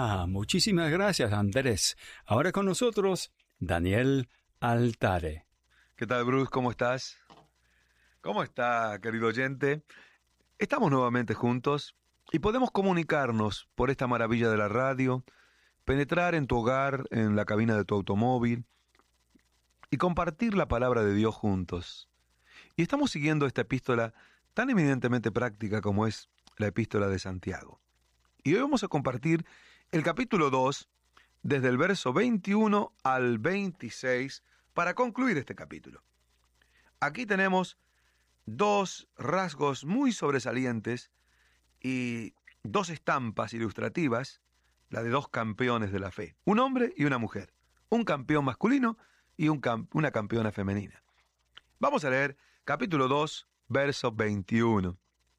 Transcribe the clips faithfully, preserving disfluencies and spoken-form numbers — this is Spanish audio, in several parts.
Ah, muchísimas gracias, Andrés. Ahora con nosotros, Daniel Altare. ¿Qué tal, Bruce? ¿Cómo estás? ¿Cómo está, querido oyente? Estamos nuevamente juntos y podemos comunicarnos por esta maravilla de la radio, penetrar en tu hogar, en la cabina de tu automóvil y compartir la palabra de Dios juntos. Y estamos siguiendo esta epístola tan eminentemente práctica como es la epístola de Santiago. Y hoy vamos a compartir el capítulo dos, desde el verso veintiuno al veintiséis, para concluir este capítulo. Aquí tenemos dos rasgos muy sobresalientes y dos estampas ilustrativas, la de dos campeones de la fe, un hombre y una mujer, un campeón masculino y un cam- una campeona femenina. Vamos a leer capítulo dos, verso veintiuno.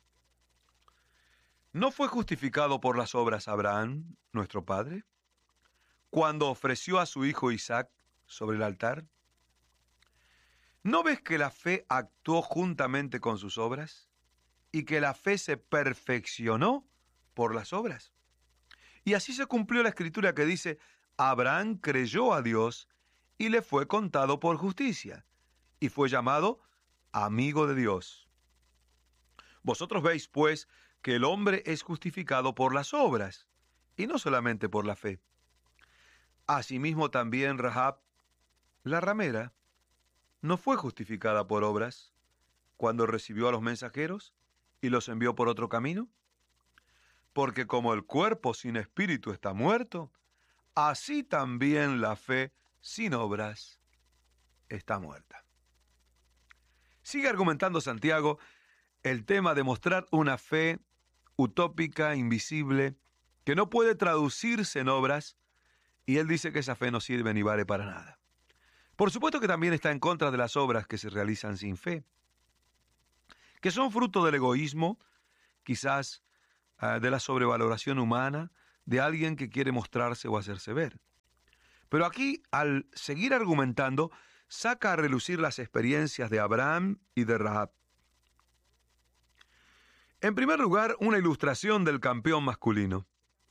¿No fue justificado por las obras Abraham, nuestro padre, cuando ofreció a su hijo Isaac sobre el altar? ¿No ves que la fe actuó juntamente con sus obras y que la fe se perfeccionó por las obras? Y así se cumplió la escritura que dice: Abraham creyó a Dios y le fue contado por justicia, y fue llamado amigo de Dios. Vosotros veis, pues, que el hombre es justificado por las obras, y no solamente por la fe. Asimismo también Rahab, la ramera, no fue justificada por obras cuando recibió a los mensajeros y los envió por otro camino. Porque como el cuerpo sin espíritu está muerto, así también la fe sin obras está muerta. Sigue argumentando Santiago el tema de mostrar una fe utópica, invisible, que no puede traducirse en obras, y él dice que esa fe no sirve ni vale para nada. Por supuesto que también está en contra de las obras que se realizan sin fe, que son fruto del egoísmo, quizás uh, de la sobrevaloración humana, de alguien que quiere mostrarse o hacerse ver. Pero aquí, al seguir argumentando, saca a relucir las experiencias de Abraham y de Rahab. En primer lugar, una ilustración del campeón masculino.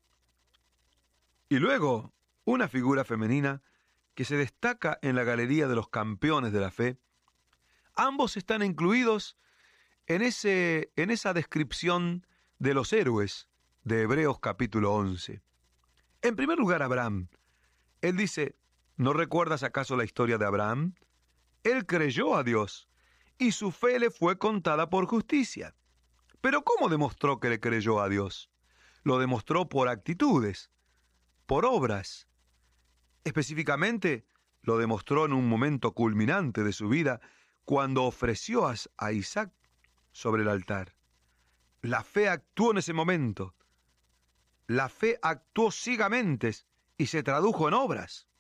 Y luego, una figura femenina que se destaca en la galería de los campeones de la fe. Ambos están incluidos en, ese, en esa descripción de los héroes de Hebreos capítulo once. En primer lugar, Abraham. Él dice: ¿no recuerdas acaso la historia de Abraham? Él creyó a Dios y su fe le fue contada por justicia. Pero ¿cómo demostró que le creyó a Dios? Lo demostró por actitudes, por obras. Específicamente, lo demostró en un momento culminante de su vida, cuando ofreció a Isaac sobre el altar. La fe actuó en ese momento. La fe actuó ciegamente y se tradujo en obras.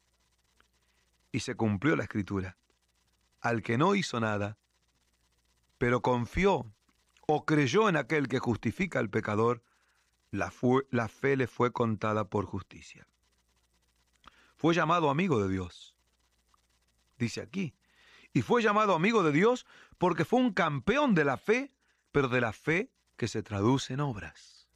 Y se cumplió la escritura. Al que no hizo nada, pero confió o creyó en aquel que justifica al pecador, la, fue, la fe le fue contada por justicia. Fue llamado amigo de Dios, dice aquí. Y fue llamado amigo de Dios porque fue un campeón de la fe, pero de la fe que se traduce en obras.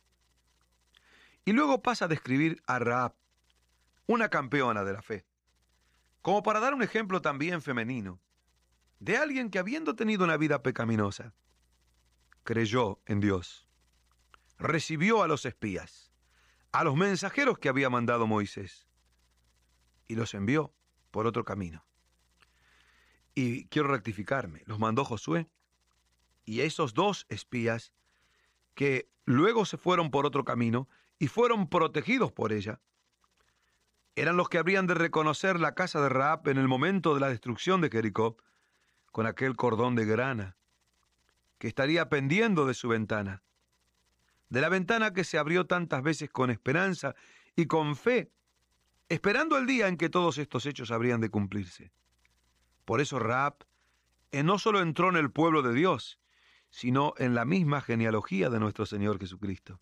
Y luego pasa a describir a Rahab, una campeona de la fe, como para dar un ejemplo también femenino, de alguien que, habiendo tenido una vida pecaminosa, creyó en Dios, recibió a los espías, a los mensajeros que había mandado Moisés, y los envió por otro camino. Y quiero rectificarme, los mandó Josué, y esos dos espías que luego se fueron por otro camino y fueron protegidos por ella, eran los que habrían de reconocer la casa de Rahab en el momento de la destrucción de Jericó, con aquel cordón de grana que estaría pendiendo de su ventana, de la ventana que se abrió tantas veces con esperanza y con fe, esperando el día en que todos estos hechos habrían de cumplirse. Por eso Rahab eh, no solo entró en el pueblo de Dios, sino en la misma genealogía de nuestro Señor Jesucristo.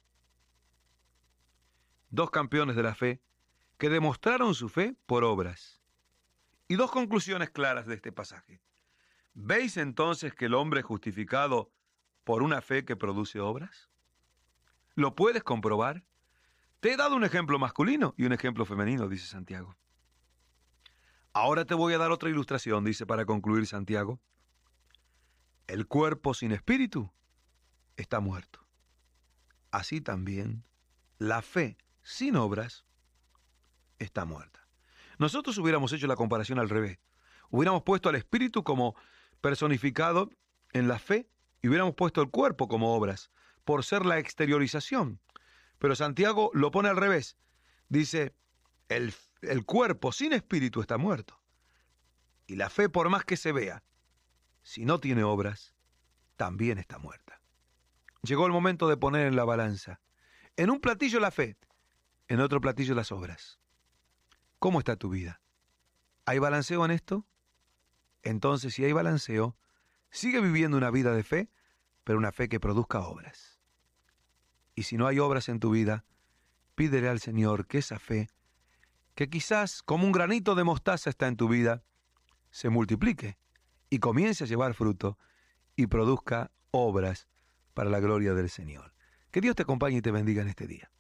Dos campeones de la fe que demostraron su fe por obras. Y dos conclusiones claras de este pasaje. ¿Veis entonces que el hombre es justificado por una fe que produce obras? ¿Lo puedes comprobar? Te he dado un ejemplo masculino y un ejemplo femenino, dice Santiago. Ahora te voy a dar otra ilustración, dice para concluir Santiago. El cuerpo sin espíritu está muerto. Así también la fe sin obras está muerta. Nosotros hubiéramos hecho la comparación al revés. Hubiéramos puesto al espíritu como personificado en la fe y hubiéramos puesto el cuerpo como obras, por ser la exteriorización. Pero Santiago lo pone al revés. Dice, el, el cuerpo sin espíritu está muerto. Y la fe, por más que se vea, si no tiene obras, también está muerta. Llegó el momento de poner en la balanza. En un platillo la fe, en otro platillo las obras. ¿Cómo está tu vida? ¿Hay balanceo en esto? Entonces, si hay balanceo, sigue viviendo una vida de fe, pero una fe que produzca obras. Y si no hay obras en tu vida, pídele al Señor que esa fe, que quizás como un granito de mostaza está en tu vida, se multiplique y comience a llevar fruto y produzca obras para la gloria del Señor. Que Dios te acompañe y te bendiga en este día.